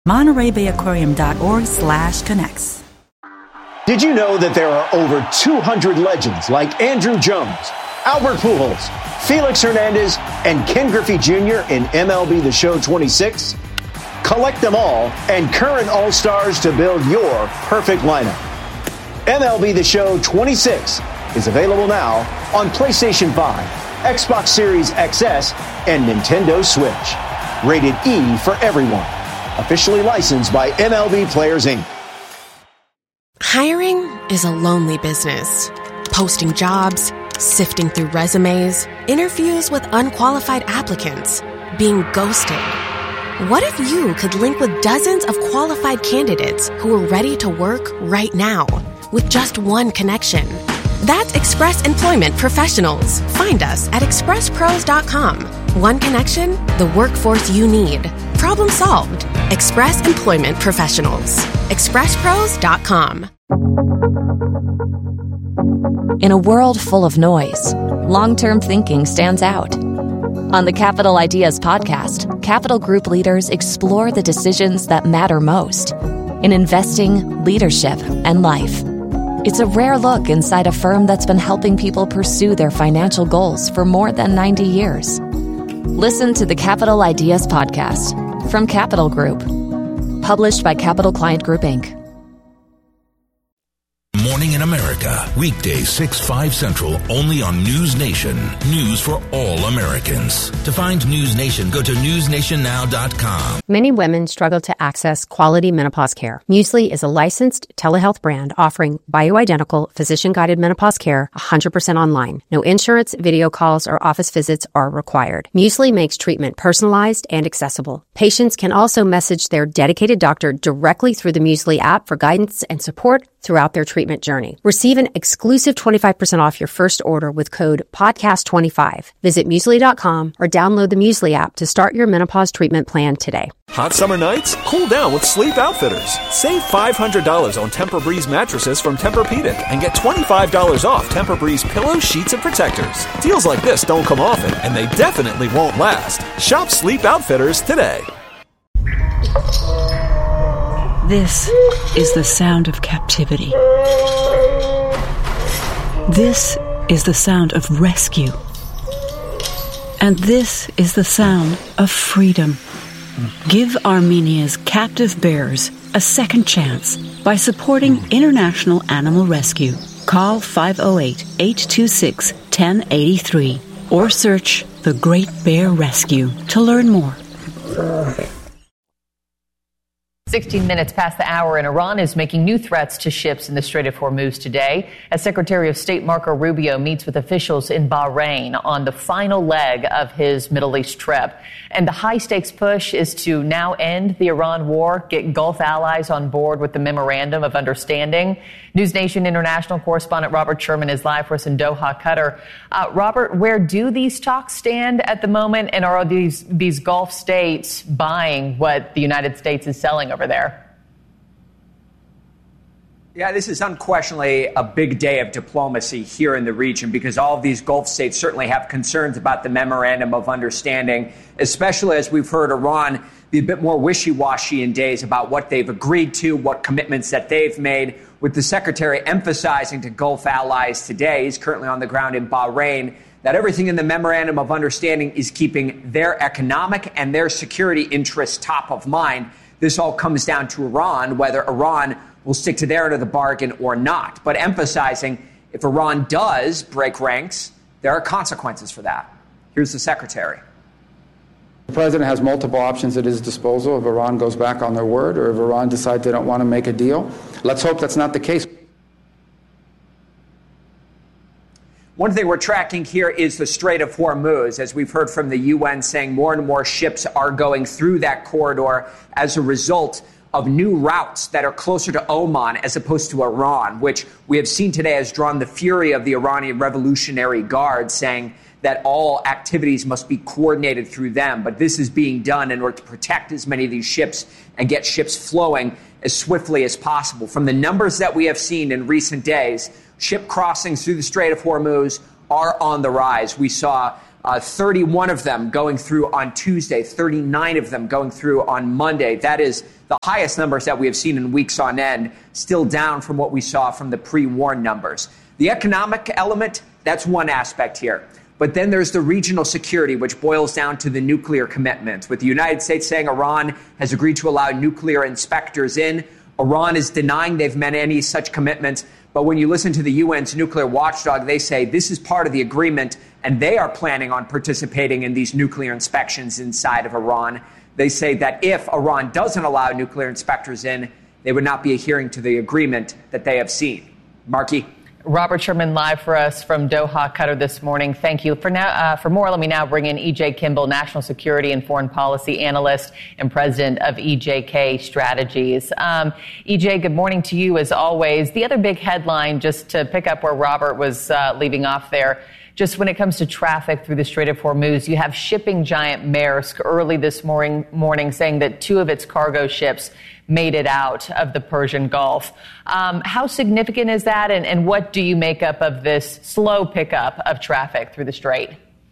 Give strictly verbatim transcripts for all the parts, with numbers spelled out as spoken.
Monterey Bay Aquarium dot org slash connects. Did you know that there are over two hundred legends like Andrew Jones, Albert Pujols, Felix Hernandez, and Ken Griffey Junior in M L B The Show twenty-six? Collect them all and current All-Stars to build your perfect lineup. M L B The Show twenty-six is available now on PlayStation five, Xbox Series X S, and Nintendo Switch. Rated E for everyone. Officially licensed by M L B Players, Incorporated. Hiring is a lonely business. Posting jobs, sifting through resumes, interviews with unqualified applicants, being ghosted. What if you could link with dozens of qualified candidates who are ready to work right now with just one connection? That's Express Employment Professionals. Find us at express pros dot com. One connection, the workforce you need. Problem solved. Express Employment Professionals. express pros dot com. In a world full of noise, long-term thinking stands out. On the Capital Ideas podcast, Capital Group leaders explore the decisions that matter most in investing, leadership, and life. It's a rare look inside a firm that's been helping people pursue their financial goals for more than ninety years. Listen to the Capital Ideas podcast from Capital Group, published by Capital Client Group, Incorporated. Morning in America, weekdays six, five Central, only on News Nation. News for all Americans. To find News Nation, go to news nation now dot com. Many women struggle to access quality menopause care. Muesli is a licensed telehealth brand offering bioidentical, physician-guided menopause care one hundred percent online. No insurance, video calls, or office visits are required. Muesli makes treatment personalized and accessible. Patients can also message their dedicated doctor directly through the Muesli app for guidance and support throughout their treatment journey. Receive an exclusive twenty-five percent off your first order with code podcast twenty-five. Visit muesli dot com or download the Muesli app to start your menopause treatment plan today. Hot summer nights? Cool down with Sleep Outfitters. Save five hundred dollars on Tempur-Breeze mattresses from Tempur-Pedic and get twenty-five dollars off Tempur-Breeze pillows, sheets, and protectors. Deals like this don't come often, and they definitely won't last. Shop Sleep Outfitters today. This is the sound of captivity. This is the sound of rescue. And this is the sound of freedom. Give Armenia's captive bears a second chance by supporting International Animal Rescue. Call five oh eight, eight two six, one oh eight three or search The Great Bear Rescue to learn more. sixteen minutes past the hour, and Iran is making new threats to ships in the Strait of Hormuz today as Secretary of State Marco Rubio meets with officials in Bahrain on the final leg of his Middle East trip. And the high-stakes push is to now end the Iran war, get Gulf allies on board with the Memorandum of Understanding. News Nation international correspondent Robert Sherman is live for us in Doha, Qatar. Uh, Robert, where do these talks stand at the moment, and are these, these Gulf states buying what the United States is selling over there? Yeah, this is unquestionably a big day of diplomacy here in the region because all of these Gulf states certainly have concerns about the Memorandum of Understanding, especially as we've heard Iran be a bit more wishy-washy in days about what they've agreed to, what commitments that they've made, with the Secretary emphasizing to Gulf allies today, he's currently on the ground in Bahrain, that everything in the Memorandum of Understanding is keeping their economic and their security interests top of mind. This all comes down to Iran, whether Iran will stick to their end of the bargain or not. But emphasizing if Iran does break ranks, there are consequences for that. Here's the Secretary. The President has multiple options at his disposal if Iran goes back on their word or if Iran decides they don't want to make a deal. Let's hope that's not the case. One thing we're tracking here is the Strait of Hormuz, as we've heard from the U N saying more and more ships are going through that corridor as a result of new routes that are closer to Oman as opposed to Iran, which we have seen today has drawn the fury of the Iranian Revolutionary Guard, saying that all activities must be coordinated through them. But this is being done in order to protect as many of these ships and get ships flowing as swiftly as possible. From the numbers that we have seen in recent days, ship crossings through the Strait of Hormuz are on the rise. We saw uh, thirty-one of them going through on Tuesday, thirty-nine of them going through on Monday. That is the highest numbers that we have seen in weeks on end, still down from what we saw from the pre-war numbers. The economic element, that's one aspect here. But then there's the regional security, which boils down to the nuclear commitments, with the United States saying Iran has agreed to allow nuclear inspectors in. Iran is denying they've made any such commitments. But when you listen to the U N's nuclear watchdog, they say this is part of the agreement, and they are planning on participating in these nuclear inspections inside of Iran. They say that if Iran doesn't allow nuclear inspectors in, they would not be adhering to the agreement that they have seen. Marky? Robert Sherman live for us from Doha, Qatar this morning. Thank you. For now, uh, for more, let me now bring in E J Kimball, National Security and Foreign Policy Analyst and President of E J K Strategies. Um, E J, good morning to you as always. The other big headline, just to pick up where Robert was uh, leaving off there, just when it comes to traffic through the Strait of Hormuz, you have shipping giant Maersk early this morning, morning saying that two of its cargo ships made it out of the Persian Gulf. Um, how significant is that, and, and what do you make up of this slow pickup of traffic through the Strait?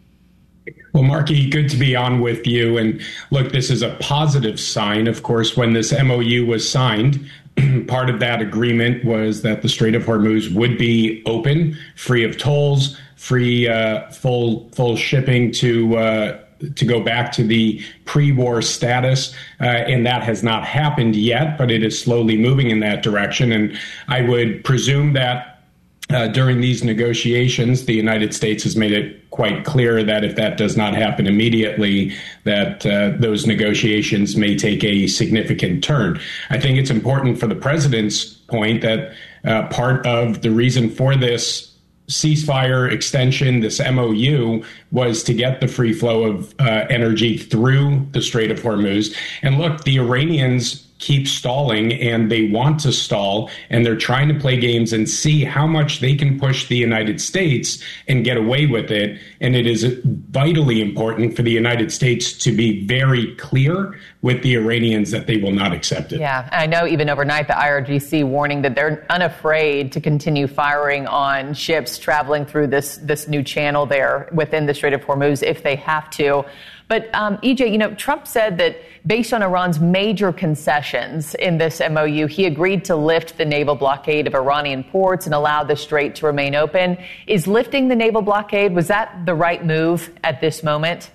Well, Marky, good to be on with you. And look, this is a positive sign. Of course, when this M O U was signed, part of that agreement was that the Strait of Hormuz would be open, free of tolls, free uh, full full shipping to uh, to go back to the pre-war status, uh, and that has not happened yet, but it is slowly moving in that direction. And I would presume that uh, during these negotiations, the United States has made it quite clear that if that does not happen immediately, that uh, those negotiations may take a significant turn. I think it's important for the president's point that uh, part of the reason for this ceasefire extension, this M O U, was to get the free flow of uh, energy through the Strait of Hormuz. And look, the Iranians keep stalling, and they want to stall, and they're trying to play games and see how much they can push the United States and get away with it. And it is vitally important for the United States to be very clear with the Iranians that they will not accept it. Yeah, I know even overnight the I R G C warning that they're unafraid to continue firing on ships traveling through this, this new channel there within the Strait of Hormuz if they have to. But, um, E J, you know, Trump said that based on Iran's major concessions in this M O U, he agreed to lift the naval blockade of Iranian ports and allow the strait to remain open. Is lifting the naval blockade, was that the right move at this moment?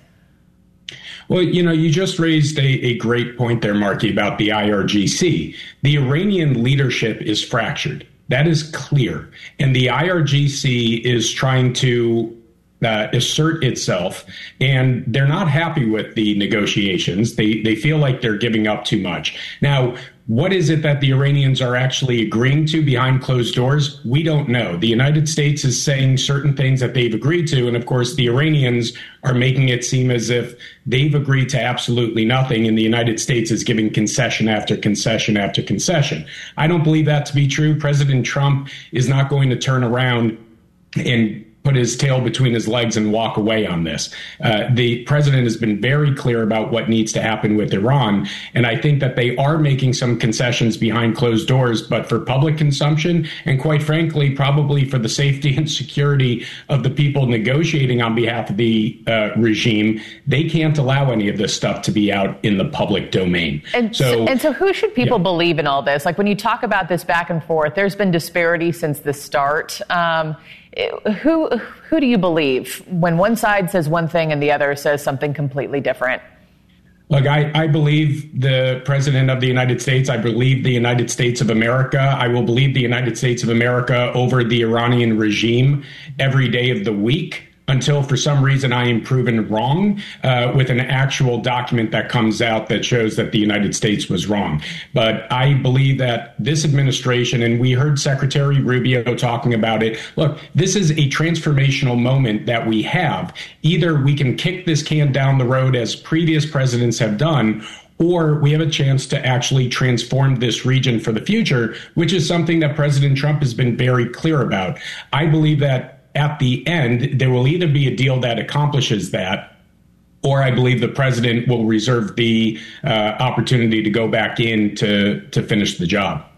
Well, you know, you just raised a, a great point there, Marky, about the I R G C. The Iranian leadership is fractured. That is clear. And the I R G C is trying to Uh, assert itself, and they're not happy with the negotiations. They they feel like they're giving up too much. Now, what is it that the Iranians are actually agreeing to behind closed doors? We don't know. The United States is saying certain things that they've agreed to, and of course, the Iranians are making it seem as if they've agreed to absolutely nothing, and the United States is giving concession after concession after concession. I don't believe that to be true. President Trump is not going to turn around and put his tail between his legs and walk away on this. Uh, the president has been very clear about what needs to happen with Iran. And I think that they are making some concessions behind closed doors, but for public consumption, and quite frankly, probably for the safety and security of the people negotiating on behalf of the uh, regime, they can't allow any of this stuff to be out in the public domain. And so, and so who should people yeah. believe in all this? Like when you talk about this back and forth, there's been disparity since the start. Um, Who who do you believe when one side says one thing and the other says something completely different? Look, I, I believe the president of the United States. I believe the United States of America. I will believe the United States of America over the Iranian regime every day of the week until for some reason I am proven wrong uh, with an actual document that comes out that shows that the United States was wrong. But I believe that this administration, and we heard Secretary Rubio talking about it, look, this is a transformational moment that we have. Either we can kick this can down the road as previous presidents have done, or we have a chance to actually transform this region for the future, which is something that President Trump has been very clear about. I believe that at the end, there will either be a deal that accomplishes that, or I believe the president will reserve the uh, opportunity to go back in to, to finish the job.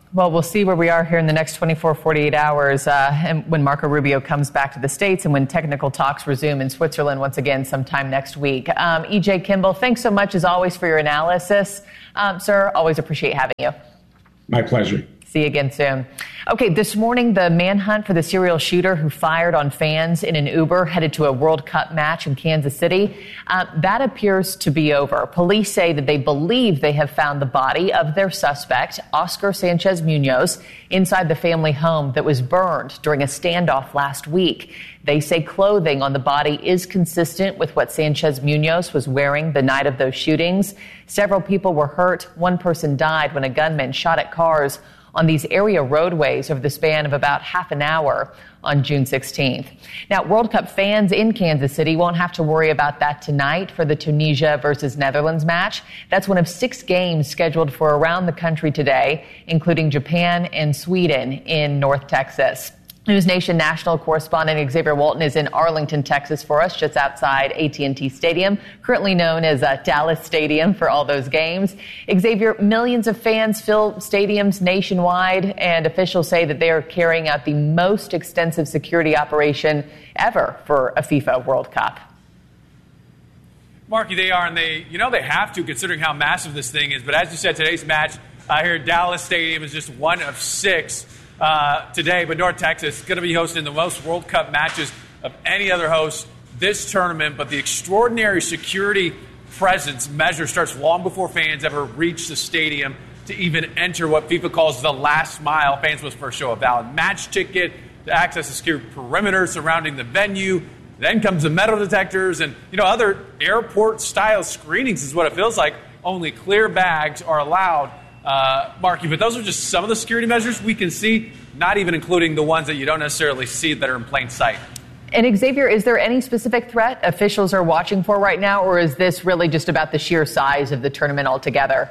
Well, we'll see where we are here in the next twenty-four, forty-eight hours uh, and when Marco Rubio comes back to the States and when technical talks resume in Switzerland once again sometime next week. Um, E J Kimball, thanks so much as always for your analysis. Um, sir, always appreciate having you. My pleasure. See you again soon. Okay, this morning, the manhunt for the serial shooter who fired on fans in an Uber headed to a World Cup match in Kansas City, uh, that appears to be over. Police say that they believe they have found the body of their suspect, Oscar Sanchez Munoz, inside the family home that was burned during a standoff last week. They say clothing on the body is consistent with what Sanchez Munoz was wearing the night of those shootings. Several people were hurt. One person died when a gunman shot at cars on these area roadways over the span of about half an hour on June sixteenth. Now, World Cup fans in Kansas City won't have to worry about that tonight for the Tunisia versus Netherlands match. That's one of six games scheduled for around the country today, including Japan and Sweden in North Texas. News Nation national correspondent Xavier Walton is in Arlington, Texas for us, just outside A T and T Stadium, currently known as uh, Dallas Stadium for all those games. Xavier, millions of fans fill stadiums nationwide, and officials say that they are carrying out the most extensive security operation ever for a FIFA World Cup. Marky, they are, and they, you know, they have to, considering how massive this thing is. But as you said, today's match uh, here at Dallas Stadium is just one of six. Uh, today, but North Texas is going to be hosting the most World Cup matches of any other host this tournament. But the extraordinary security presence measure starts long before fans ever reach the stadium to even enter what FIFA calls the last mile. Fans must first show a valid match ticket to access a secure perimeter surrounding the venue. Then comes the metal detectors and, you know, other airport-style screenings is what it feels like. Only clear bags are allowed. Uh, Marky, but those are just some of the security measures we can see, not even including the ones that you don't necessarily see that are in plain sight. And Xavier, is there any specific threat officials are watching for right now, or is this really just about the sheer size of the tournament altogether?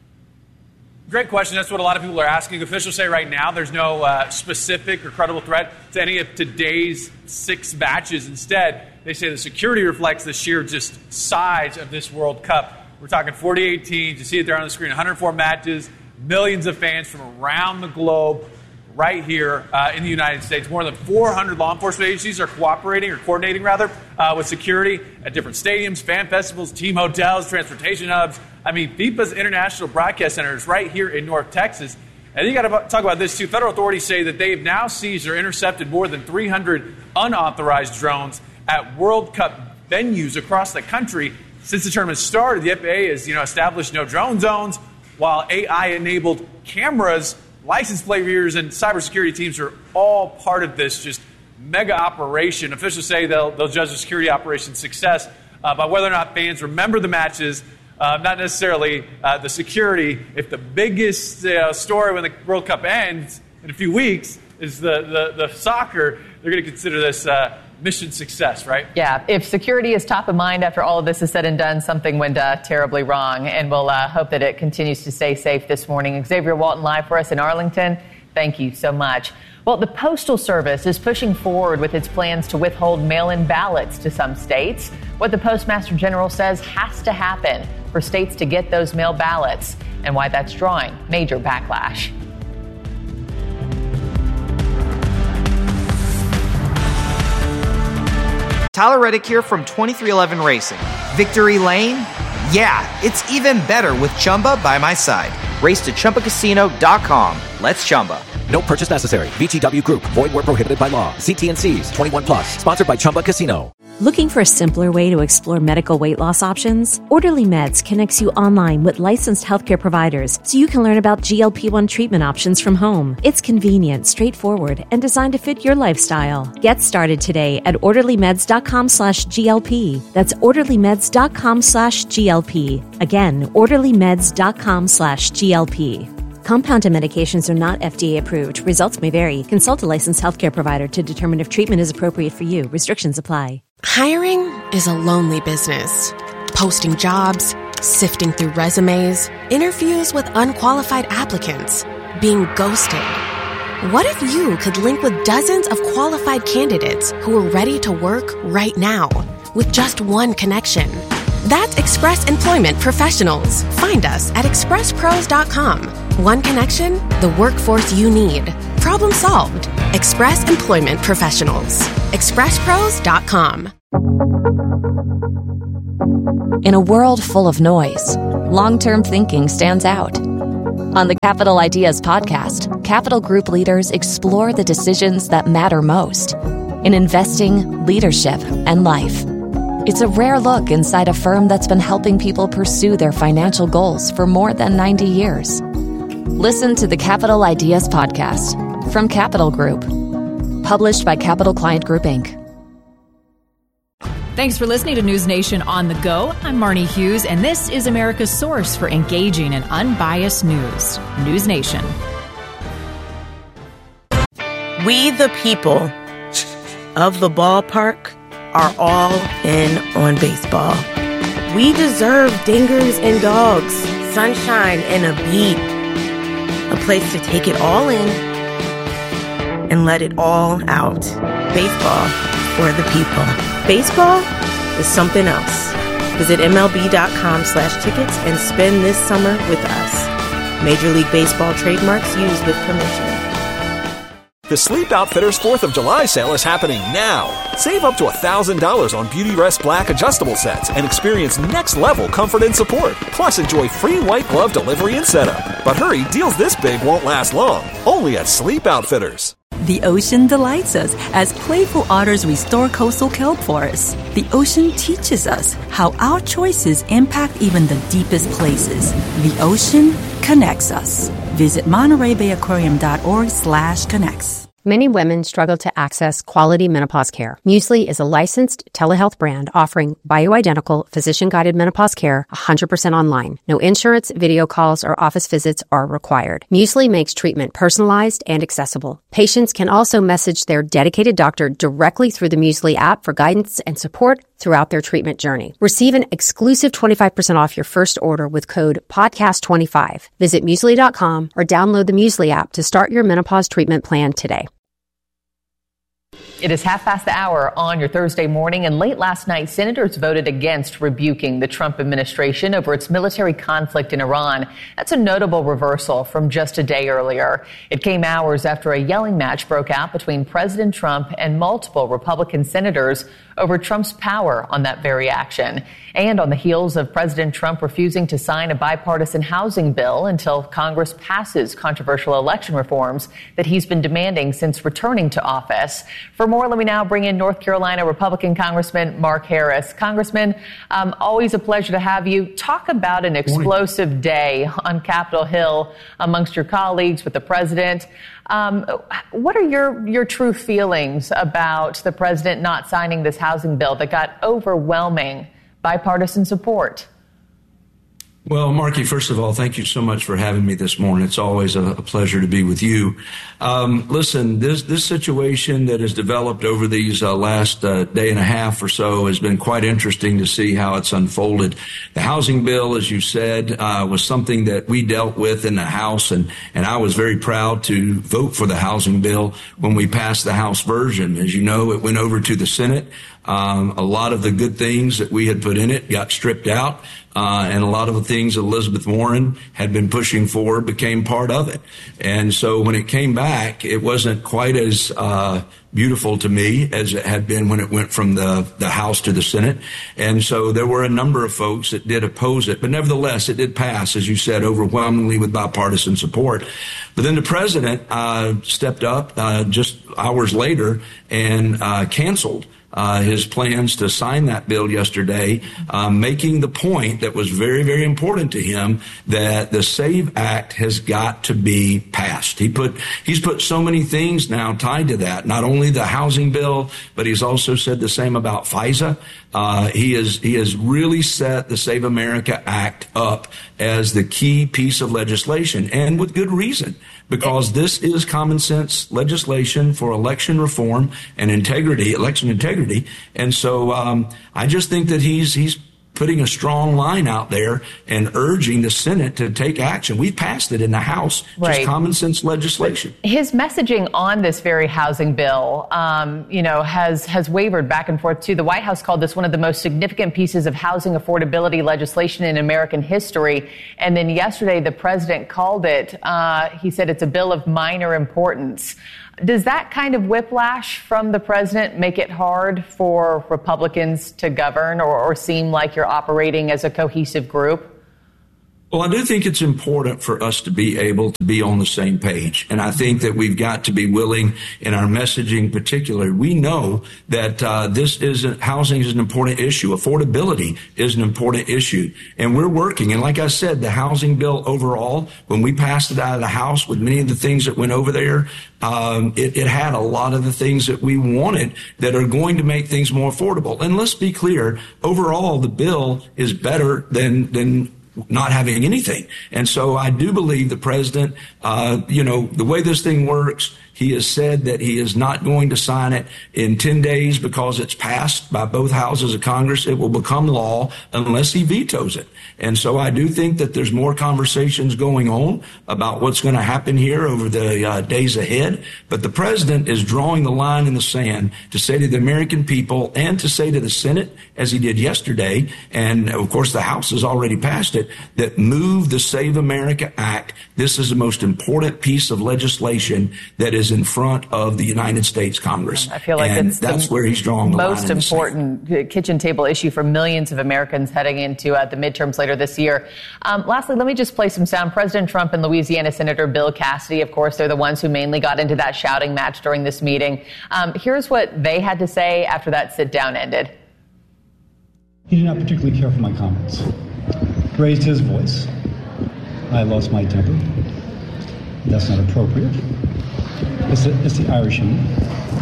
Great question. That's what a lot of people are asking. Officials say right now there's no uh, specific or credible threat to any of today's six matches. Instead, they say the security reflects the sheer just size of this World Cup. We're talking forty-eight teams. You see it there on the screen. one hundred four matches, millions of fans from around the globe right here uh, in the United States. More than four hundred law enforcement agencies are cooperating or coordinating, rather, uh, with security at different stadiums, fan festivals, team hotels, transportation hubs. I mean, FIFA's International Broadcast Center is right here in North Texas. And you got to talk about this, too. Federal authorities say that they have now seized or intercepted more than three hundred unauthorized drones at World Cup venues across the country. Since the tournament started, the F A A has, you know, established no drone zones, while A I-enabled cameras, license plate readers, and cybersecurity teams are all part of this just mega operation. Officials say they'll, they'll judge the security operation's success uh, by whether or not fans remember the matches, uh, not necessarily uh, the security. If the biggest uh, story when the World Cup ends in a few weeks is the, the, the soccer, they're going to consider this uh, mission success, right? Yeah, if security is top of mind after all of this is said and done, something went uh, terribly wrong, and we'll uh, hope that it continues to stay safe this morning. Xavier Walton live for us in Arlington. Thank you so much. Well, the Postal Service is pushing forward with its plans to withhold mail-in ballots to some states. What the Postmaster General says has to happen for states to get those mail ballots, and why that's drawing major backlash. Tyler Reddick here from twenty-three eleven Racing. Victory Lane? Yeah, it's even better with Chumba by my side. Race to Chumba Casino dot com. Let's Chumba. No purchase necessary. V G W Group. Void where prohibited by law. See T and C's. twenty-one plus. Sponsored by Chumba Casino. Looking for a simpler way to explore medical weight loss options? Orderly Meds connects you online with licensed healthcare providers so you can learn about G L P one treatment options from home. It's convenient, straightforward, and designed to fit your lifestyle. Get started today at orderlymeds.com slash GLP. That's orderlymeds.com slash GLP. Again, orderlymeds.com slash GLP. Compounded medications are not F D A approved. Results may vary. Consult a licensed healthcare provider to determine if treatment is appropriate for you. Restrictions apply. Hiring is a lonely business. Posting jobs, sifting through resumes, interviews with unqualified applicants, being ghosted. What if you could link with dozens of qualified candidates who are ready to work right now with just one connection? That's Express Employment Professionals. Find us at express pros dot com. One connection, the workforce you need. Problem solved. Express Employment Professionals. express pros dot com. In a world full of noise, long-term thinking stands out. On the Capital Ideas podcast, Capital Group leaders explore the decisions that matter most in investing, leadership, and life. It's a rare look inside a firm that's been helping people pursue their financial goals for more than ninety years. Listen to the Capital Ideas podcast from Capital Group, published by Capital Client Group, Incorporated. Thanks for listening to News Nation on the Go. I'm Marnie Hughes, and this is America's source for engaging and unbiased news. News Nation. We, the people of the ballpark, are all in on baseball. We deserve dingers and dogs, sunshine and a beat, a place to take it all in and let it all out. Baseball for the people. Baseball is something else. Visit M L B dot com slash tickets and spend this summer with us. Major League Baseball trademarks used with permission. The Sleep Outfitters fourth of July sale is happening now. Save up to one thousand dollars on Beautyrest Black adjustable sets and experience next-level comfort and support. Plus, enjoy free white glove delivery and setup. But hurry, deals this big won't last long. Only at Sleep Outfitters. The ocean delights us as playful otters restore coastal kelp forests. The ocean teaches us how our choices impact even the deepest places. The ocean connects us. Visit Monterey Bay Aquarium dot org slash connects. Many women struggle to access quality menopause care. Muesli is a licensed telehealth brand offering bioidentical, physician-guided menopause care one hundred percent online. No insurance, video calls, or office visits are required. Muesli makes treatment personalized and accessible. Patients can also message their dedicated doctor directly through the Muesli app for guidance and support throughout their treatment journey. Receive an exclusive twenty-five percent off your first order with code podcast twenty-five. Visit muesli dot com or download the Muesli app to start your menopause treatment plan today. It is half past the hour on your Thursday morning, and late last night, senators voted against rebuking the Trump administration over its military conflict in Iran. That's a notable reversal from just a day earlier. It came hours after a yelling match broke out between President Trump and multiple Republican senators over Trump's power on that very action. And on the heels of President Trump refusing to sign a bipartisan housing bill until Congress passes controversial election reforms that he's been demanding since returning to office. For more, let me now bring in North Carolina Republican Congressman Mark Harris. Congressman, um, always a pleasure to have you. Talk about an explosive day on Capitol Hill amongst your colleagues with the president. Um, what are your, your true feelings about the president not signing this housing bill that got overwhelming bipartisan support? Well, Marky, first of all, thank you so much for having me this morning. It's always a, a pleasure to be with you. Um, listen, this this situation that has developed over these uh, last uh, day and a half or so has been quite interesting to see how it's unfolded. The housing bill, as you said, uh, was something that we dealt with in the House, and, and I was very proud to vote for the housing bill when we passed the House version. As you know, it went over to the Senate. Um, a lot of the good things that we had put in it got stripped out, uh, and a lot of the things Elizabeth Warren had been pushing for became part of it. And so when it came back, it wasn't quite as uh, beautiful to me as it had been when it went from the, the House to the Senate. And so there were a number of folks that did oppose it, but nevertheless, it did pass, as you said, overwhelmingly with bipartisan support. But then the president uh, stepped up uh, just hours later and uh, canceled Uh, his plans to sign that bill yesterday, uh, making the point that was very, very important to him that the SAVE Act has got to be passed. He put, he's put so many things now tied to that, not only the housing bill, but he's also said the same about FISA. Uh, he has, he has really set the Save America Act up as the key piece of legislation, and with good reason, because this is common sense legislation for election reform and integrity, election integrity. And so, um, I just think that he's, he's putting a strong line out there and urging the Senate to take action. We passed it in the House, right. Just common sense legislation. His messaging on this very housing bill, um, you know, has has wavered back and forth too. The White House called this one of the most significant pieces of housing affordability legislation in American history. And then yesterday, the president called it, uh, he said it's a bill of minor importance. Does that kind of whiplash from the president make it hard for Republicans to govern or, or seem like you're operating as a cohesive group? Well, I do think it's important for us to be able to be on the same page. And I think that we've got to be willing in our messaging particularly. We know that uh, this is a, housing is an important issue. Affordability is an important issue. And we're working. And like I said, the housing bill overall, when we passed it out of the House with many of the things that went over there, um, it, it had a lot of the things that we wanted that are going to make things more affordable. And let's be clear, overall, the bill is better than than not having anything. And so I do believe the president, uh, you know, the way this thing works, he has said that he is not going to sign it in ten days because it's passed by both houses of Congress. It will become law unless he vetoes it. And so I do think that there's more conversations going on about what's going to happen here over the uh, days ahead. But the president is drawing the line in the sand to say to the American people and to say to the Senate, as he did yesterday, and of course the House has already passed it, that move the Save America Act. This is the most important piece of legislation that is in front of the United States Congress. I feel like and it's that's where he's drawing the most line in the important sand. kitchen table issue for millions of Americans heading into uh, the midterms later this year. Um, lastly, let me just play some sound. President Trump and Louisiana Senator Bill Cassidy, of course, they're the ones who mainly got into that shouting match during this meeting. Um, here's what they had to say after that sit down ended. He did not particularly care for my comments. Raised his voice. I lost my temper. That's not appropriate. It's the, it's the Irish in me.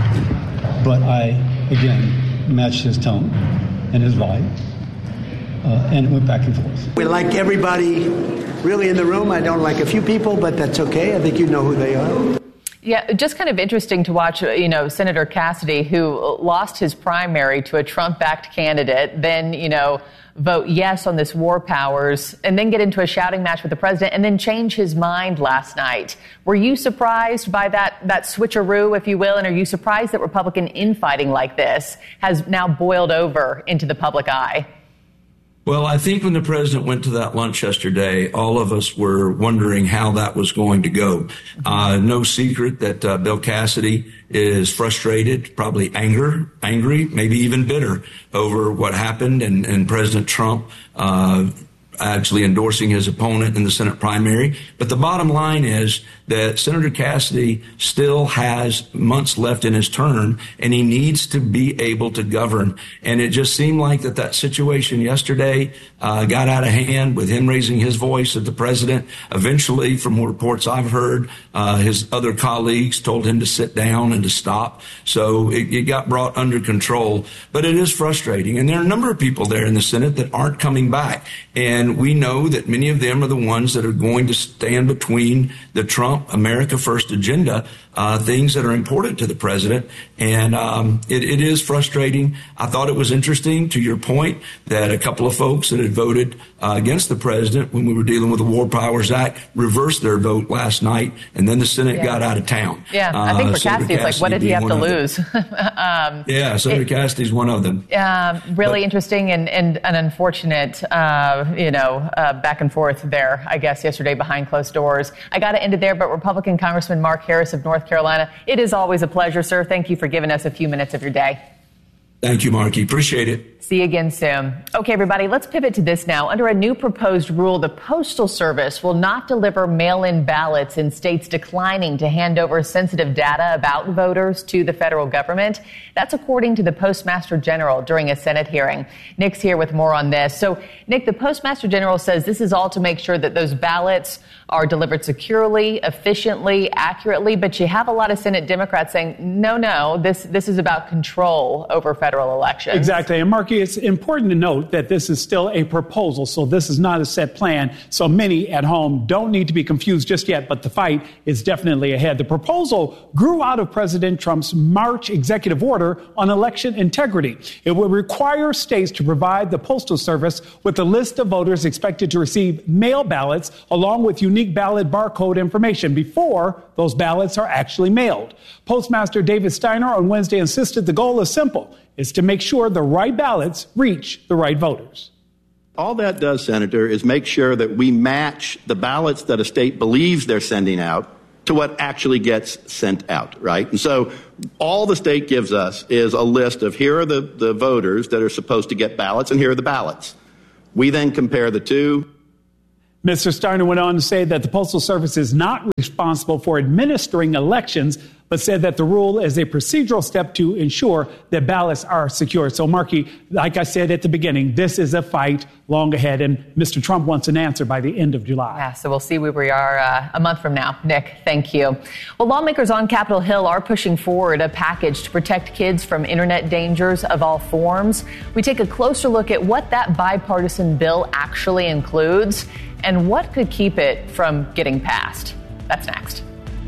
But I, again, matched his tone and his vibe, uh, and it went back and forth. We like everybody really in the room. I don't like a few people, but that's okay. I think you know who they are. Yeah, just kind of interesting to watch, you know, Senator Cassidy, who lost his primary to a Trump-backed candidate, then, you know, vote yes on this war powers, and then get into a shouting match with the president, and then change his mind last night. Were you surprised by that, that switcheroo, if you will, and are you surprised that Republican infighting like this has now boiled over into the public eye? Well, I think when the president went to that lunch yesterday, all of us were wondering how that was going to go. Uh, no secret that uh, Bill Cassidy is frustrated, probably anger, angry, maybe even bitter over what happened, and, and President Trump uh, actually endorsing his opponent in the Senate primary. But the bottom line is that Senator Cassidy still has months left in his term, and he needs to be able to govern. And it just seemed like that that situation yesterday uh, got out of hand with him raising his voice at the president. Eventually, from reports I've heard, uh, his other colleagues told him to sit down and to stop. So it, it got brought under control. But it is frustrating. And there are a number of people there in the Senate that aren't coming back. And we know that many of them are the ones that are going to stand between the Trump America First agenda, uh, things that are important to the president. And um, it, it is frustrating. I thought it was interesting, to your point, that a couple of folks that had voted uh, against the president when we were dealing with the War Powers Act reversed their vote last night, and then the Senate yeah. got out of town. Yeah, I think for uh, Cassidy, it's like, what did he have to lose? um, yeah, Senator Cassidy's one of them. Uh, really but, interesting and, and an unfortunate, uh, you know, uh, back and forth there, I guess, yesterday behind closed doors. I got to end it there, but Republican Congressman Mark Harris of North Carolina, it is always a pleasure, sir. Thank you for giving us a few minutes of your day. Thank you, Marky. Appreciate it. See you again soon. Okay, everybody, let's pivot to this now. Under a new proposed rule, the Postal Service will not deliver mail-in ballots in states declining to hand over sensitive data about voters to the federal government. That's according to the Postmaster General during a Senate hearing. Nick's here with more on this. So, Nick, the Postmaster General says this is all to make sure that those ballots are delivered securely, efficiently, accurately, but you have a lot of Senate Democrats saying, no, no, this, this is about control over federal federal elections. Exactly. And Marky, it's important to note that this is still a proposal, so this is not a set plan. So many at home don't need to be confused just yet, but the fight is definitely ahead. The proposal grew out of President Trump's March executive order on election integrity. It would require states to provide the Postal Service with a list of voters expected to receive mail ballots along with unique ballot barcode information before those ballots are actually mailed. Postmaster David Steiner on Wednesday insisted the goal is simple, is to make sure the right ballots reach the right voters. All that does, Senator, is make sure that we match the ballots that a state believes they're sending out to what actually gets sent out, right? And so all the state gives us is a list of here are the, the voters that are supposed to get ballots and here are the ballots. We then compare the two. Mister Steiner went on to say that the Postal Service is not responsible for administering elections, but said that the rule is a procedural step to ensure that ballots are secure. So, Marky, like I said at the beginning, this is a fight long ahead, and Mister Trump wants an answer by the end of July. Yeah, so we'll see where we are uh, a month from now. Nick, thank you. Well, lawmakers on Capitol Hill are pushing forward a package to protect kids from internet dangers of all forms. We take a closer look at what that bipartisan bill actually includes and what could keep it from getting passed. That's next.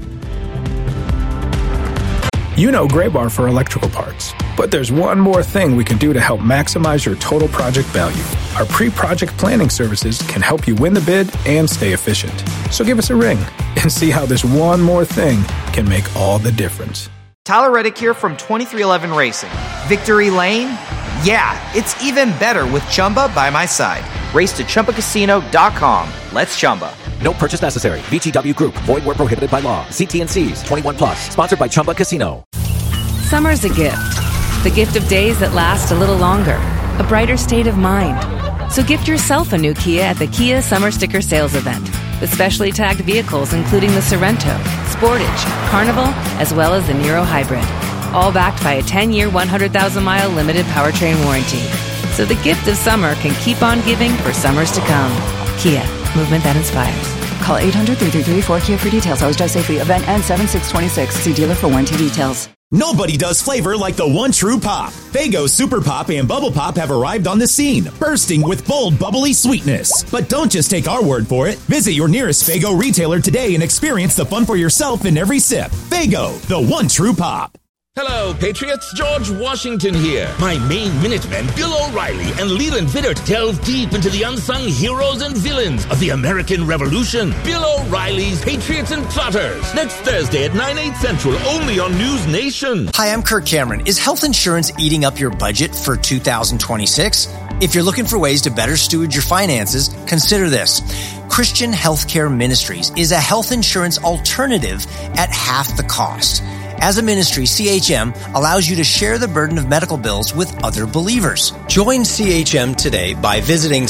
You know Graybar for electrical parts, but there's one more thing we can do to help maximize your total project value. Our pre-project planning services can help you win the bid and stay efficient. So give us a ring and see how this one more thing can make all the difference. Tyler Reddick here from twenty-three eleven Racing. Victory Lane? Yeah, it's even better with Chumba by my side. Race to Chumba Casino dot com. Let's Chumba. No purchase necessary. V G W Group. Void where prohibited by law. See T and C's. twenty-one plus. Sponsored by Chumba Casino. Summer's a gift. The gift of days that last a little longer. A brighter state of mind. So gift yourself a new Kia at the Kia Summer Sticker Sales Event. With specially tagged vehicles including the Sorento, Sportage, Carnival, as well as the Niro Hybrid. All backed by a ten-year, one hundred thousand mile limited powertrain warranty. So the gift of summer can keep on giving for summers to come. Kia, movement that inspires. Call eight hundred, three three three, four Kia for details. Always drive safely. Event ends seven six twenty-six. See dealer for warranty details. Nobody does flavor like the one true pop. Faygo Super Pop and Bubble Pop have arrived on the scene, bursting with bold, bubbly sweetness. But don't just take our word for it. Visit your nearest Faygo retailer today and experience the fun for yourself in every sip. Faygo, the one true pop. Hello, Patriots. George Washington here. My main Minutemen, Bill O'Reilly and Leland Vittert, delve deep into the unsung heroes and villains of the American Revolution. Bill O'Reilly's Patriots and Plotters. Next Thursday at nine, eight Central, only on News Nation. Hi, I'm Kirk Cameron. Is health insurance eating up your budget for two thousand twenty-six? If you're looking for ways to better steward your finances, consider this. Christian Healthcare Ministries is a health insurance alternative at half the cost. As a ministry, C H M allows you to share the burden of medical bills with other believers. Join C H M today by visiting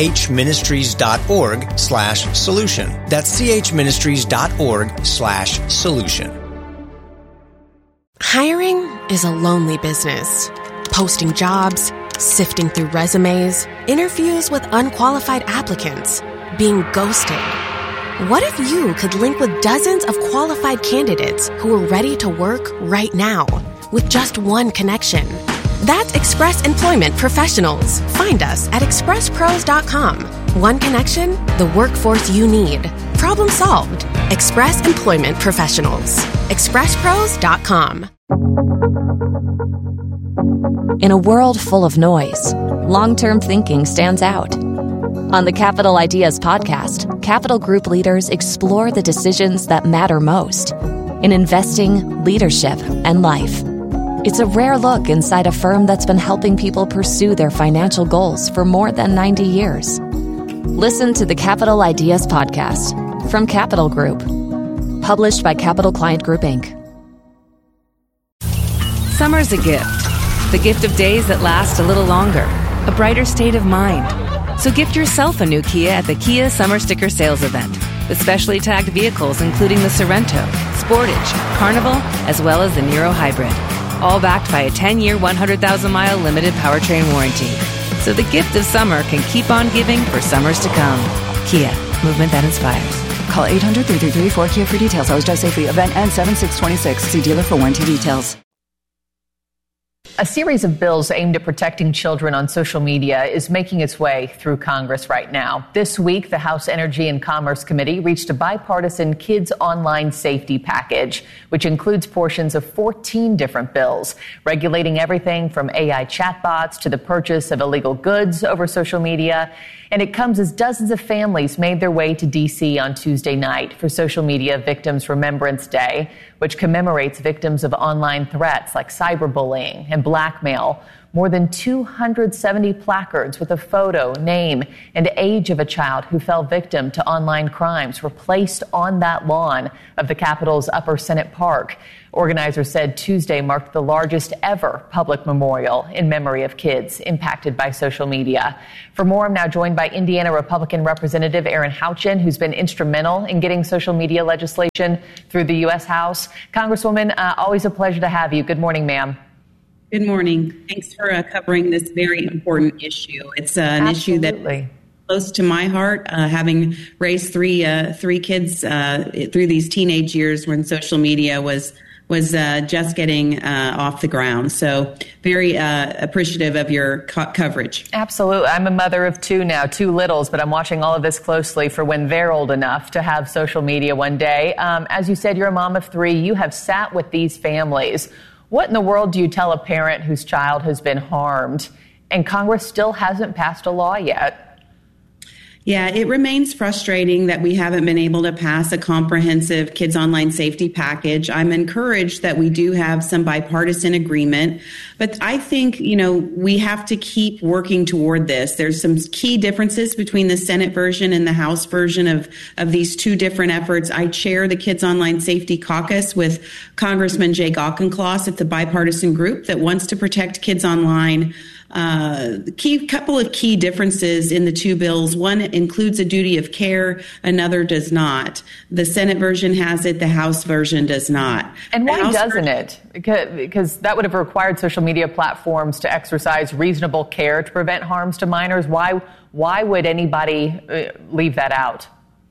chministries.org slash solution. That's chministries.org slash solution. Hiring is a lonely business. Posting jobs, sifting through resumes, interviews with unqualified applicants, being ghosted. What if you could link with dozens of qualified candidates who are ready to work right now with just one connection? That's Express Employment Professionals. Find us at express pros dot com. One connection, the workforce you need. Problem solved. Express Employment Professionals. express pros dot com. In a world full of noise, long-term thinking stands out. On the Capital Ideas podcast, Capital Group leaders explore the decisions that matter most in investing, leadership, and life. It's a rare look inside a firm that's been helping people pursue their financial goals for more than ninety years. Listen to the Capital Ideas podcast from Capital Group, published by Capital Client Group, Incorporated. Summer's a gift. The gift of days that last a little longer. A brighter state of mind. So gift yourself a new Kia at the Kia Summer Sticker Sales Event. With specially tagged vehicles including the Sorento, Sportage, Carnival, as well as the Niro Hybrid. All backed by a ten-year, one hundred thousand mile limited powertrain warranty. So the gift of summer can keep on giving for summers to come. Kia, movement that inspires. Call eight hundred, three three three, four Kia for details. Always drive safely. Event ends seven six twenty-six. See dealer for warranty details. A series of bills aimed at protecting children on social media is making its way through Congress right now. This week, the House Energy and Commerce Committee reached a bipartisan kids online safety package, which includes portions of fourteen different bills, regulating everything from A I chatbots to the purchase of illegal goods over social media. And it comes as dozens of families made their way to D C on Tuesday night for Social Media Victims Remembrance Day, which commemorates victims of online threats like cyberbullying and blackmail. More than two hundred seventy placards with a photo, name, and age of a child who fell victim to online crimes were placed on that lawn of the Capitol's Upper Senate Park. Organizers said Tuesday marked the largest ever public memorial in memory of kids impacted by social media. For more, I'm now joined by Indiana Republican Representative Erin Houchin, who's been instrumental in getting social media legislation through the U S House. Congresswoman, uh, always a pleasure to have you. Good morning, ma'am. Good morning. Thanks for uh, covering this very important issue. It's uh, an Absolutely. issue that close to my heart, uh, having raised three uh, three kids uh, through these teenage years when social media was was uh, just getting uh, off the ground. So very uh, appreciative of your co- coverage. Absolutely. I'm a mother of two now, two littles, but I'm watching all of this closely for when they're old enough to have social media one day. Um, as you said, you're a mom of three. You have sat with these families. What in the world do you tell a parent whose child has been harmed and Congress still hasn't passed a law yet? Yeah, it remains frustrating that we haven't been able to pass a comprehensive kids online safety package. I'm encouraged that we do have some bipartisan agreement, but I think, you know, we have to keep working toward this. There's some key differences between the Senate version and the House version of, of these two different efforts. I chair the Kids Online Safety Caucus with Congressman Jake Auchincloss. It's a bipartisan group that wants to protect kids online. Uh, key couple of key differences in the two bills. One includes a duty of care, another does not. The Senate version has it, the House version does not. And why doesn't version- it? Because, because that would have required social media platforms to exercise reasonable care to prevent harms to minors. Why, why would anybody uh, leave that out?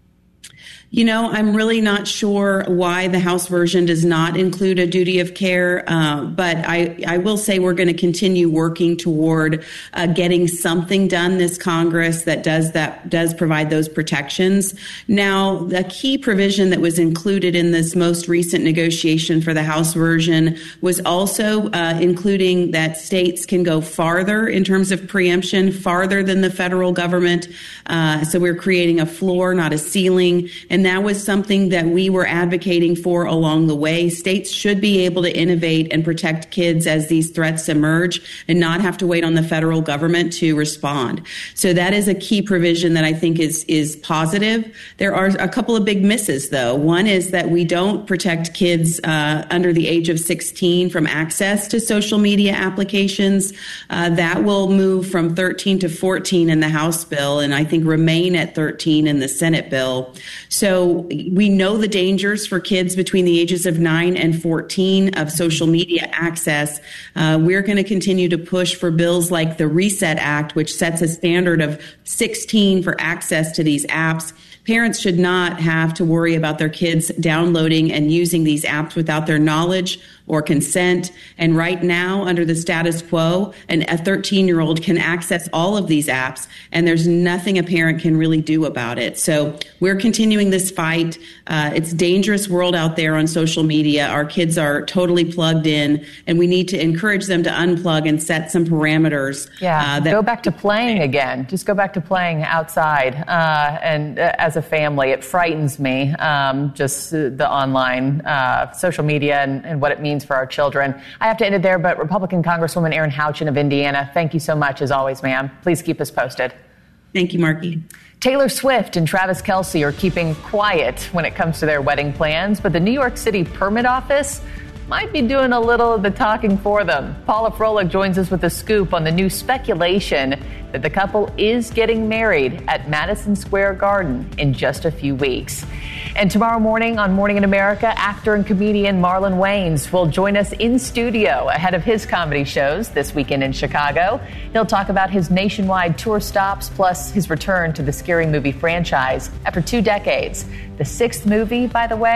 You know, I'm really not sure why the House version does not include a duty of care, uh, but I, I will say we're going to continue working toward uh, getting something done this Congress that does that does provide those protections. Now, the key provision that was included in this most recent negotiation for the House version was also uh, including that states can go farther in terms of preemption, farther than the federal government. Uh, so we're creating a floor, not a ceiling. And that was something that we were advocating for along the way. States should be able to innovate and protect kids as these threats emerge and not have to wait on the federal government to respond. So that is a key provision that I think is, is positive. There are a couple of big misses, though. One is that we don't protect kids uh, under the age of sixteen from access to social media applications. Uh, that will move from thirteen to fourteen in the House bill, and I think remain at thirteen in the Senate bill. So we know the dangers for kids between the ages of nine and fourteen of social media access. Uh, we're going to continue to push for bills like the RESET Act, which sets a standard of sixteen for access to these apps. Parents should not have to worry about their kids downloading and using these apps without their knowledge or consent. And right now, under the status quo, an, a thirteen-year-old can access all of these apps, and there's nothing a parent can really do about it. So we're continuing this fight. Uh, it's a dangerous world out there on social media. Our kids are totally plugged in, and we need to encourage them to unplug and set some parameters. Yeah, uh, that- go back to playing again. Just go back to playing outside. Uh, and uh, as a family, it frightens me, um, just uh, the online uh, social media and, and what it means for our children. I have to end it there, but Republican Congresswoman Erin Houchin of Indiana, thank you so much as always, ma'am. Please keep us posted. Thank you, Marky. Taylor Swift and Travis Kelce are keeping quiet when it comes to their wedding plans, but the New York City Permit Office might be doing a little of the talking for them. Paula Froelich joins us with a scoop on the new speculation that the couple is getting married at Madison Square Garden in just a few weeks. And tomorrow morning on Morning in America, actor and comedian Marlon Wayans will join us in studio ahead of his comedy shows this weekend in Chicago. He'll talk about his nationwide tour stops, plus his return to the Scary Movie franchise after two decades. The sixth movie, by the way,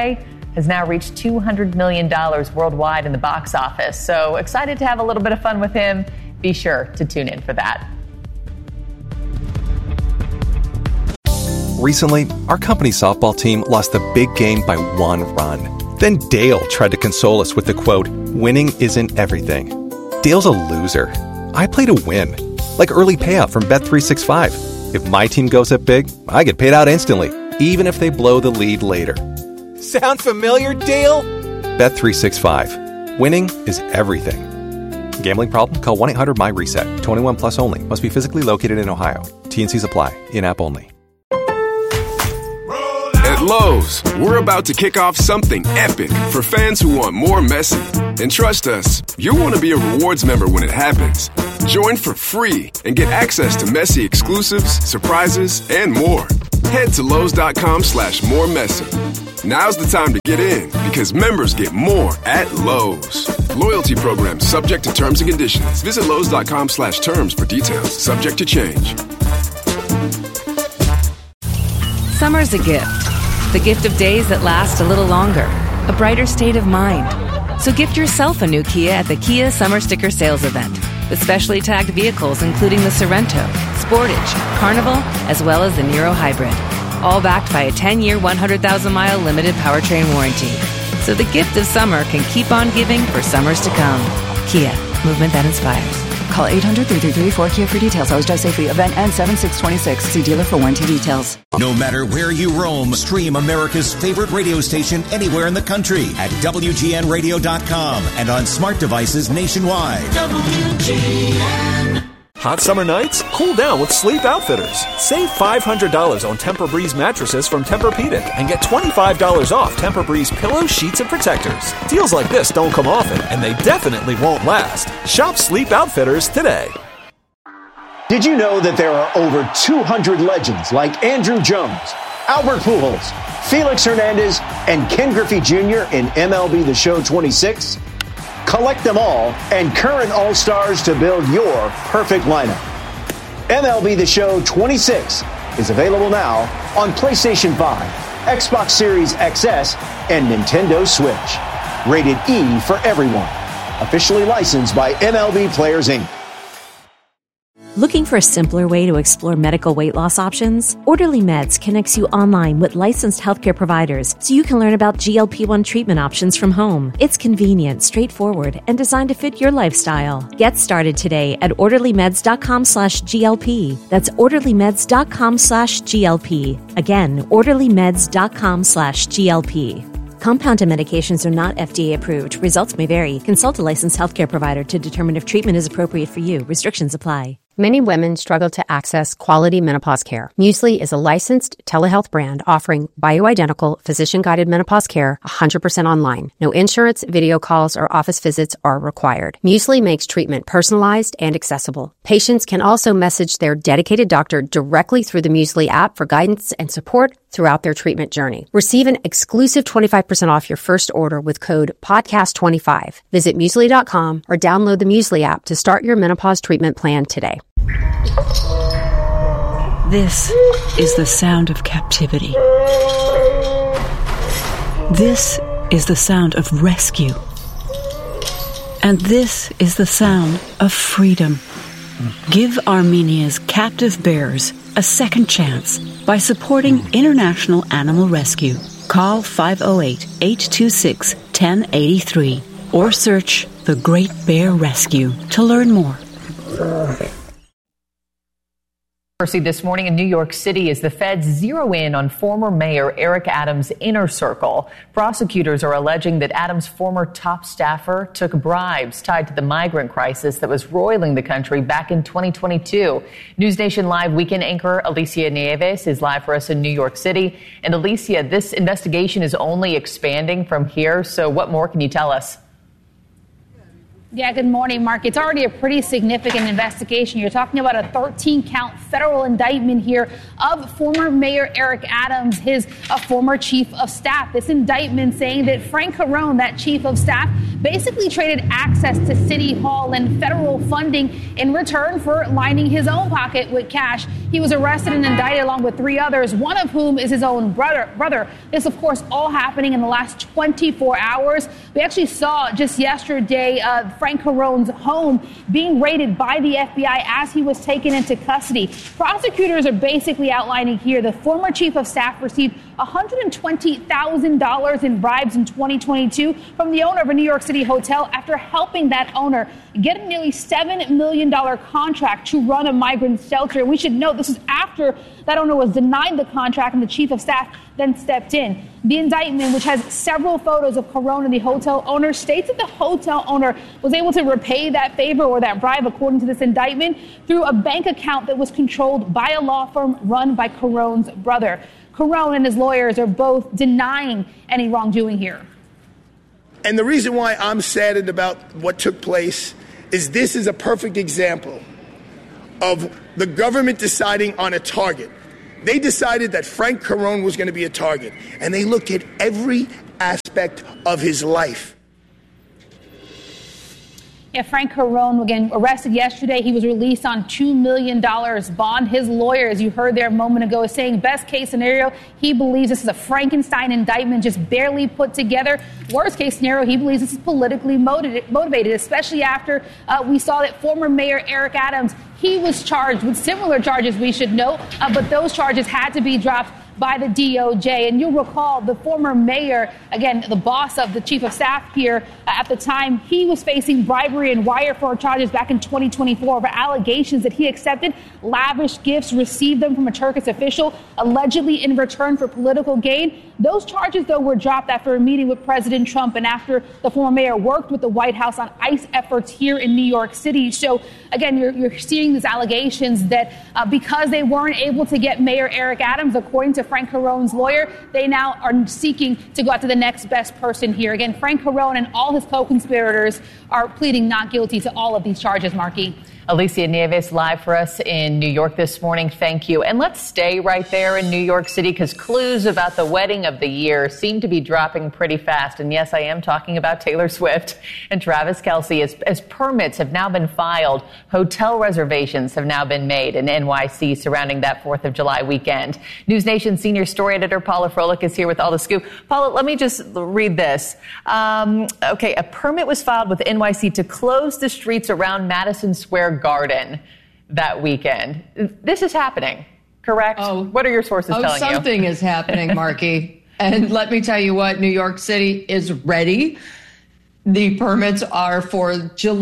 has now reached two hundred million dollars worldwide in the box office. So excited to have a little bit of fun with him. Be sure to tune in for that. Recently, our company softball team lost the big game by one run. Then Dale tried to console us with the quote, "Winning isn't everything." Dale's a loser. I play to win. Like early payout from Bet three sixty-five. If my team goes up big, I get paid out instantly, even if they blow the lead later. Sound familiar, Dale? Bet three sixty-five. Winning is everything. Gambling problem? Call one eight hundred M Y RESET. twenty-one plus only. Must be physically located in Ohio. T and C's apply. In-app only. At Lowe's, we're about to kick off something epic for fans who want more Messi. And trust us, you'll want to be a rewards member when it happens. Join for free and get access to Messi exclusives, surprises, and more. Head to Lowe's.com slash more Messi. Now's the time to get in because members get more at Lowe's. Loyalty program subject to terms and conditions. Visit Lowe's.com slash terms for details. Subject to change. Summer's a gift. The gift of days that last a little longer. A brighter state of mind. So gift yourself a new Kia at the Kia Summer Sticker Sales Event. With specially tagged vehicles including the Sorento, Sportage, Carnival, as well as the Niro Hybrid. All backed by a ten-year, one hundred thousand mile limited powertrain warranty. So the gift of summer can keep on giving for summers to come. Kia, movement that inspires. Call eight hundred, three three three, four Kia for details. Always drive safely. Event ends seven six twenty-six. See dealer for warranty details. No matter where you roam, stream America's favorite radio station anywhere in the country at W G N radio dot com and on smart devices nationwide. W G N. Hot summer nights? Cool down with Sleep Outfitters. Save five hundred dollars on Tempur-Breeze mattresses from Tempur-Pedic and get twenty-five dollars off Tempur-Breeze pillows, sheets, and protectors. Deals like this don't come often, and they definitely won't last. Shop Sleep Outfitters today. Did you know that there are over two hundred legends like Andrew Jones, Albert Pujols, Felix Hernandez, and Ken Griffey Junior in M L B The Show twenty-six? Collect them all and current All-Stars to build your perfect lineup. M L B The Show twenty-six is available now on PlayStation five, Xbox Series X S, and Nintendo Switch. Rated E for everyone. Officially licensed by M L B Players, Incorporated. Looking for a simpler way to explore medical weight loss options? Orderly Meds connects you online with licensed healthcare providers so you can learn about G L P one treatment options from home. It's convenient, straightforward, and designed to fit your lifestyle. Get started today at orderlymeds.com slash GLP. That's orderlymeds.com slash GLP. Again, orderlymeds.com slash GLP. Compounded medications are not F D A approved. Results may vary. Consult a licensed healthcare provider to determine if treatment is appropriate for you. Restrictions apply. Many women struggle to access quality menopause care. Muesli is a licensed telehealth brand offering bioidentical, physician-guided menopause care one hundred percent online. No insurance, video calls, or office visits are required. Muesli makes treatment personalized and accessible. Patients can also message their dedicated doctor directly through the Muesli app for guidance and support throughout their treatment journey. Receive an exclusive twenty-five percent off your first order with code podcast twenty-five. Visit muesli dot com or download the Muesli app to start your menopause treatment plan today. This is the sound of captivity. This is the sound of rescue. And this is the sound of freedom. Give Armenia's captive bears a second chance by supporting International Animal Rescue. Call five oh eight, eight two six, one oh eight three or search The Great Bear Rescue to learn more. This morning in New York City as the feds zero in on former Mayor Eric Adams' inner circle. Prosecutors are alleging that Adams' former top staffer took bribes tied to the migrant crisis that was roiling the country back in twenty twenty-two. News Nation Live weekend anchor Alicia Nieves is live for us in New York City. And Alicia, this investigation is only expanding from here. So what more can you tell us? Yeah, good morning, Mark. It's already a pretty significant investigation. You're talking about a thirteen count federal indictment here of former Mayor Eric Adams, his uh, former chief of staff. This indictment saying that Frank Carone, that chief of staff, basically traded access to City Hall and federal funding in return for lining his own pocket with cash. He was arrested and indicted along with three others, one of whom is his own brother. brother. This, of course, all happening in the last twenty-four hours. We actually saw just yesterday uh, Frank Carrone's home being raided by the F B I as he was taken into custody. Prosecutors are basically outlining here the former chief of staff received one hundred twenty thousand dollars in bribes in twenty twenty-two from the owner of a New York City hotel after helping that owner get a nearly seven million dollars contract to run a migrant shelter. And we should note this is after that owner was denied the contract and the chief of staff then stepped in. The indictment, which has several photos of Carrone and the hotel owner, states that the hotel owner was able to repay that favor or that bribe, according to this indictment, through a bank account that was controlled by a law firm run by Carrone's brother. Carrone and his lawyers are both denying any wrongdoing here. And the reason why I'm saddened about what took place is this is a perfect example of the government deciding on a target. They decided that Frank Carrone was going to be a target, and they looked at every aspect of his life. Yeah, Frank Carrone, again, arrested yesterday. He was released on two million dollars bond. His lawyer, as you heard there a moment ago, is saying best case scenario, he believes this is a Frankenstein indictment just barely put together. Worst case scenario, he believes this is politically motivated, especially after uh, we saw that former Mayor Eric Adams, he was charged with similar charges, we should note, uh, but those charges had to be dropped by the D O J. And you'll recall the former mayor, again, the boss of the chief of staff here uh, at the time, he was facing bribery and wire fraud charges back in twenty twenty-four over allegations that he accepted lavish gifts, received them from a Turkish official, allegedly in return for political gain. Those charges, though, were dropped after a meeting with President Trump and after the former mayor worked with the White House on ICE efforts here in New York City. So, again, you're, you're seeing these allegations that uh, because they weren't able to get Mayor Eric Adams, according to Frank Carrone's lawyer, they now are seeking to go out to the next best person here. Again, Frank Carrone and all his co-conspirators are pleading not guilty to all of these charges, Marky. Alicia Nieves live for us in New York this morning. Thank you. And let's stay right there in New York City because clues about the wedding of the year seem to be dropping pretty fast. And yes, I am talking about Taylor Swift and Travis Kelce. As, as permits have now been filed, hotel reservations have now been made in N Y C surrounding that fourth of July weekend. News Nation senior story editor Paula Froelich is here with all the scoop. Paula, let me just read this. Um, okay, a permit was filed with N Y C to close the streets around Madison Square Garden that weekend. This is happening, correct? Oh, what are your sources oh, telling you? Something is happening, Marky. And let me tell you what, New York City is ready. The permits are for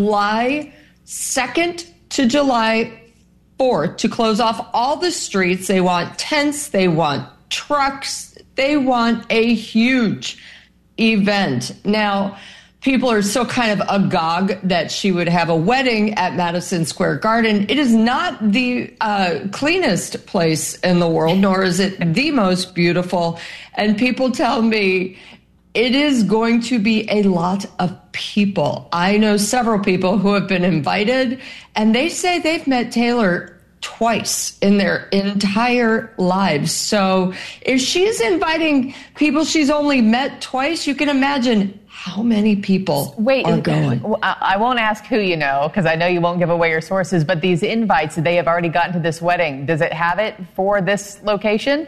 July second to July fourth to close off all the streets. They want tents, they want trucks, they want a huge event. Now, people are so kind of agog that she would have a wedding at Madison Square Garden. It is not the uh, cleanest place in the world, nor is it the most beautiful. And people tell me it is going to be a lot of people. I know several people who have been invited, and they say they've met Taylor twice in their entire lives. So if she's inviting people she's only met twice, you can imagine how many people Wait, are going. I won't ask who you know, because I know you won't give away your sources, but these invites, they have already gotten to this wedding. Does it have it for this location?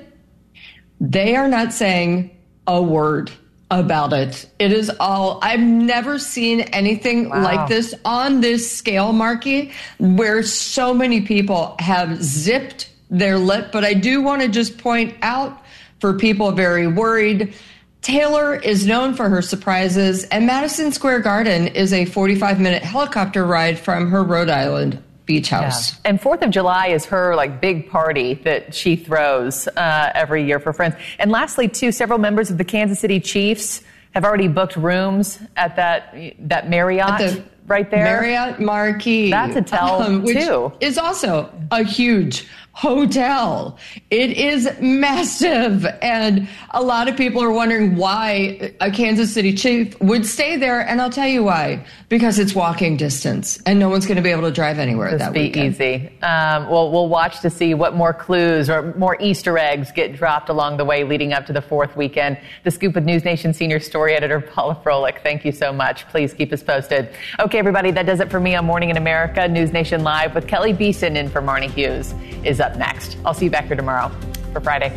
They are not saying a word about it. It is all, I've never seen anything Wow. like this on this scale, Marky, where so many people have zipped their lip. But I do want to just point out for people very worried, Taylor is known for her surprises, and Madison Square Garden is a forty-five minute helicopter ride from her Rhode Island beach house. Yeah. And fourth of July is her like big party that she throws uh, every year for friends. And lastly, too, several members of the Kansas City Chiefs have already booked rooms at that that Marriott. At the right there. Marriott Marquis. That's a tell, um, which too. is also a huge hotel. It is massive. And a lot of people are wondering why a Kansas City chief would stay there. And I'll tell you why. Because it's walking distance and no one's going to be able to drive anywhere Just that be weekend. easy. Um, well, we'll watch to see what more clues or more Easter eggs get dropped along the way leading up to the fourth weekend. The Scoop with News Nation senior story editor Paula Froelich. Thank you so much. Please keep us posted. Okay, everybody, that does it for me on Morning in America. News Nation Live with Kelly Beeson in for Marnie Hughes is up next. I'll see you back here tomorrow for Friday.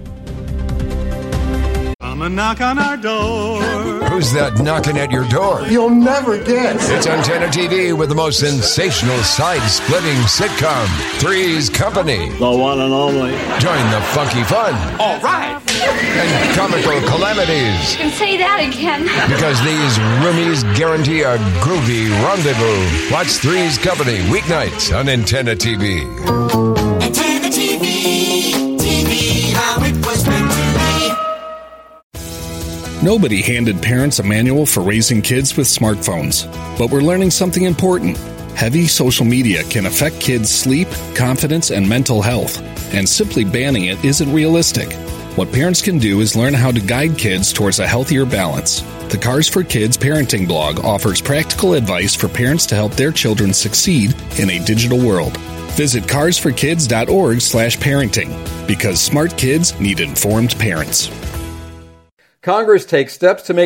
Come and knock on our door. Who's that knocking at your door? You'll never guess. It's Antenna T V with the most sensational side-splitting sitcom, Three's Company. The one and only. Join the funky fun. All right. And comical calamities. You can say that again. Because these roomies guarantee a groovy rendezvous. Watch Three's Company weeknights on Antenna T V. Antenna T V. T V, how it was meant to be. Nobody handed parents a manual for raising kids with smartphones, but we're learning something important. Heavy social media can affect kids' sleep, confidence, and mental health, and simply banning it isn't realistic. What parents can do is learn how to guide kids towards a healthier balance. The Cars for Kids parenting blog offers practical advice for parents to help their children succeed in a digital world. Visit cars for kids dot org slash parenting, because smart kids need informed parents. Congress takes steps to make